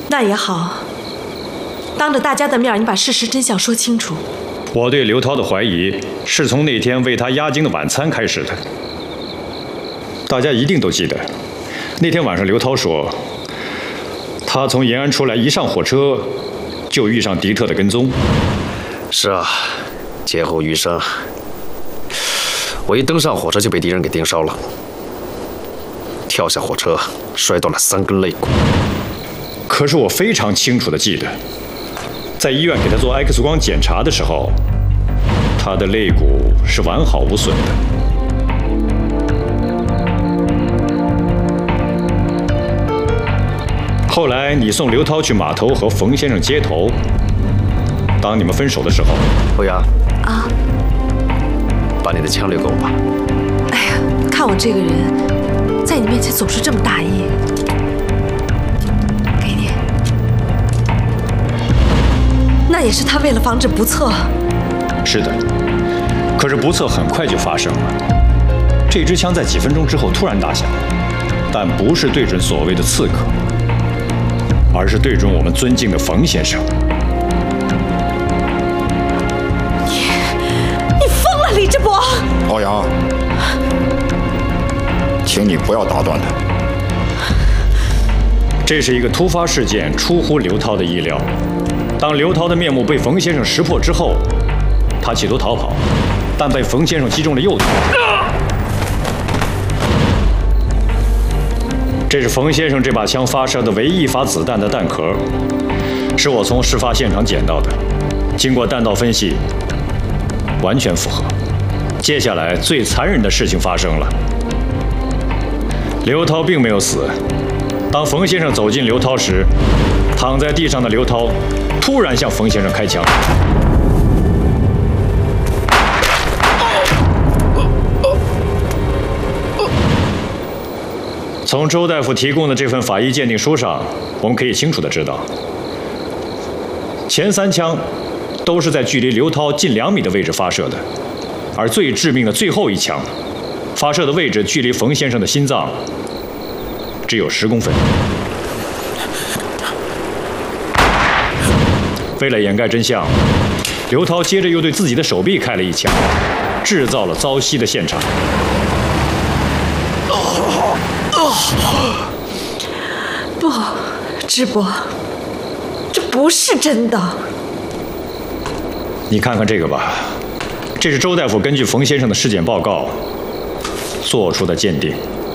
那也好，当着大家的面，你把事实真相说清楚。 我对刘涛的怀疑是从那天为他压惊的晚餐开始的。大家一定都记得，那天晚上刘涛说，他从延安出来，一上火车就遇上迪特的跟踪。 是啊，劫后余生。我一登上火车就被敌人给盯梢了，跳下火车摔断了3根肋骨。 可是我非常清楚地记得，在医院给他做 X 光检查的时候，他的肋骨是完好无损的。后来你送刘涛去码头和冯先生接头，当你们分手的时候， 欧阳啊， 把你的枪留给我吧。 哎呀，看我这个人，在你面前总是这么大意。给你。那也是他为了防止不测。 是的，可是不测很快就发生了。这支枪在几分钟之后突然打响，但不是对准所谓的刺客，而是对准我们尊敬的冯先生。 你疯了，李志博！ 欧阳，请你不要打断他。 这是一个突发事件，出乎刘涛的意料。当刘涛的面目被冯先生识破之后，他企图逃跑，但被冯先生击中了右腿。这是冯先生这把枪发射的唯一一发子弹的弹壳，是我从事发现场捡到的。经过弹道分析，完全符合。接下来最残忍的事情发生了，刘涛并没有死。当冯先生走近刘涛时，躺在地上的刘涛突然向冯先生开枪。从周大夫提供的这份法医鉴定书上，我们可以清楚地知道，前3枪都是在距离刘涛近2米的位置发射的，而最致命的最后1枪，发射的位置距离冯先生的心脏只有10公分。为了掩盖真相，刘涛接着又对自己的手臂开了1枪，制造了遭袭的现场。 不，智博，这不是真的。 你看看这个吧，这是周大夫根据冯先生的尸检报告做出的鉴定。